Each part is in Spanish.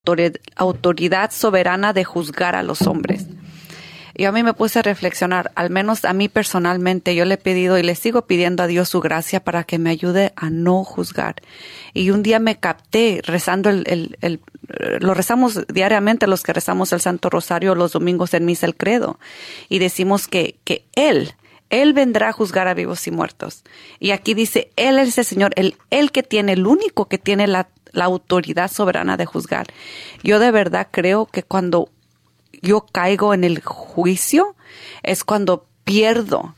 autoridad soberana de juzgar a los hombres. Y a mí me puse a reflexionar, al menos a mí personalmente, yo le he pedido y le sigo pidiendo a Dios su gracia para que me ayude a no juzgar. Y un día me capté rezando lo rezamos diariamente los que rezamos el Santo Rosario los domingos en misa el credo. Y decimos que Él vendrá a juzgar a vivos y muertos. Y aquí dice, Él es el Señor, el único que tiene la autoridad soberana de juzgar. Yo de verdad creo que cuando yo caigo en el juicio es cuando pierdo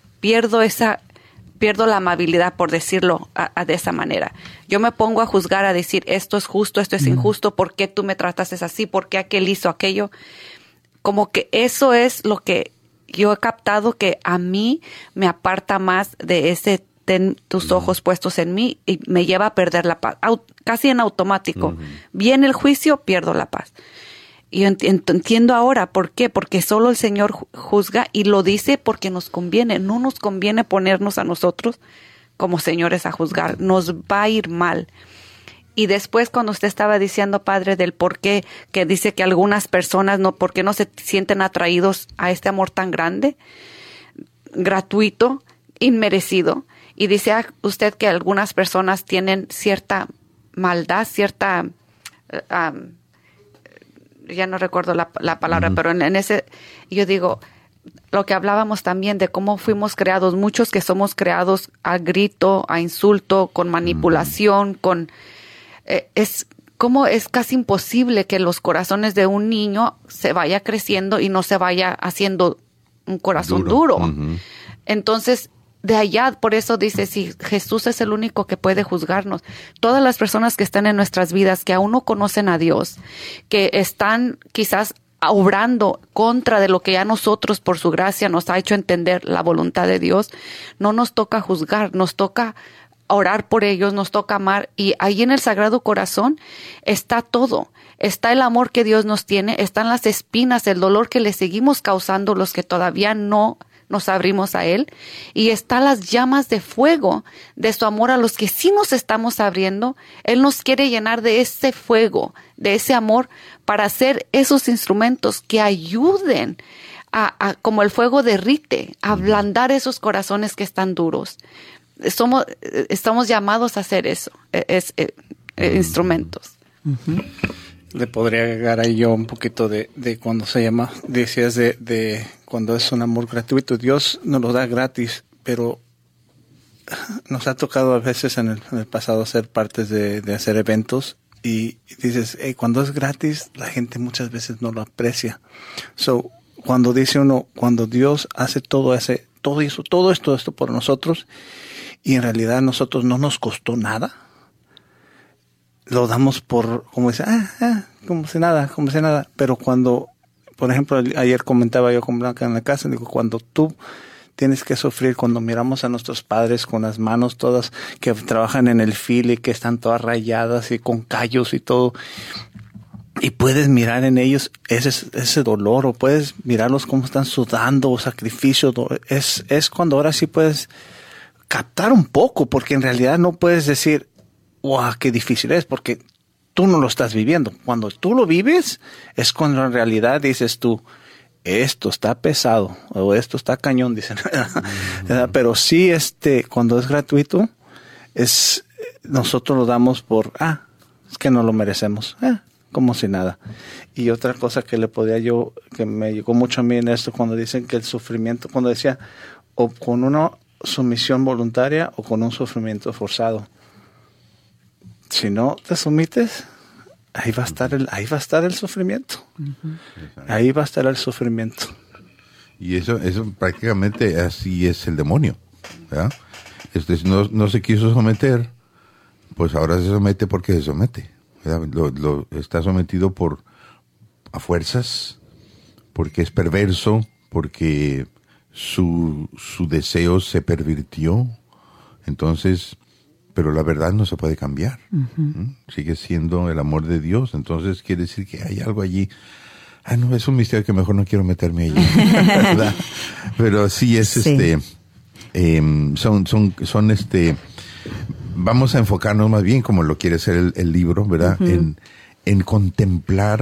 la amabilidad, por decirlo de esa manera. Yo me pongo a juzgar, a decir, esto es justo, esto es injusto, ¿por qué tú me trataste así? ¿Por qué aquel hizo aquello? Como que eso es lo que yo he captado que a mí me aparta más de ese ten tus ojos puestos en mí y me lleva a perder la paz, casi en automático. Viene el juicio, pierdo la paz. Y yo entiendo ahora por qué, porque solo el Señor juzga y lo dice porque nos conviene. No nos conviene ponernos a nosotros como señores a juzgar, nos va a ir mal. Y después cuando usted estaba diciendo, Padre, del por qué, que dice que algunas personas por qué no se sienten atraídos a este amor tan grande, gratuito, inmerecido, y dice usted que algunas personas tienen cierta maldad, cierta, ya no recuerdo la palabra, pero en ese, yo digo, lo que hablábamos también de cómo fuimos creados, muchos que somos creados a grito, a insulto, con manipulación, es casi imposible que los corazones de un niño se vaya creciendo y no se vaya haciendo un corazón duro. Entonces, de allá, por eso dice, si Jesús es el único que puede juzgarnos, todas las personas que están en nuestras vidas, que aún no conocen a Dios, que están quizás obrando contra de lo que ya nosotros, por su gracia, nos ha hecho entender la voluntad de Dios, no nos toca juzgar, nos toca orar por ellos, nos toca amar, y ahí en el Sagrado Corazón está todo. Está el amor que Dios nos tiene, están las espinas, el dolor que le seguimos causando los que todavía no nos abrimos a Él, y están las llamas de fuego de su amor a los que sí nos estamos abriendo. Él nos quiere llenar de ese fuego, de ese amor, para hacer esos instrumentos que ayuden como el fuego derrite, a ablandar esos corazones que están duros. Estamos llamados a hacer eso, instrumentos. Le podría agregar ahí yo un poquito de cuando se llama, decías de cuando es un amor gratuito. Dios nos lo da gratis, pero nos ha tocado a veces en el pasado ser partes de hacer eventos y dices, cuando es gratis, la gente muchas veces no lo aprecia. Cuando dice uno, cuando Dios hace todo esto por nosotros, y en realidad a nosotros no nos costó nada, lo damos por, como dice, como si nada. Pero cuando, por ejemplo, ayer comentaba yo con Blanca en la casa, digo, cuando tú tienes que sufrir, cuando miramos a nuestros padres con las manos todas que trabajan en el file, que están todas rayadas y con callos y todo, y puedes mirar en ellos ese dolor, o puedes mirarlos cómo están sudando, o sacrificio, es cuando ahora sí puedes captar un poco, porque en realidad no puedes decir, ¡wow, qué difícil es! Porque tú no lo estás viviendo. Cuando tú lo vives, es cuando en realidad dices tú, esto está pesado, o esto está cañón, dicen. Pero sí, cuando es gratuito, nosotros lo damos por, es que no lo merecemos, como si nada. Y otra cosa que que me llegó mucho a mí en esto, cuando dicen que el sufrimiento, cuando decía, o con una sumisión voluntaria o con un sufrimiento forzado. Si no te sometes, ahí va a estar el sufrimiento. Ahí va a estar el sufrimiento. Y eso prácticamente así es el demonio, ¿verdad? No se quiso someter, pues ahora se somete porque se somete, ¿verdad? Lo está sometido a fuerzas, porque es perverso, porque su deseo se pervirtió. Entonces, pero la verdad no se puede cambiar. Sigue siendo el amor de Dios. Entonces quiere decir que hay algo allí. No, es un misterio que mejor no quiero meterme allí, ¿verdad? Pero sí es vamos a enfocarnos más bien, como lo quiere hacer el libro, ¿verdad? en contemplar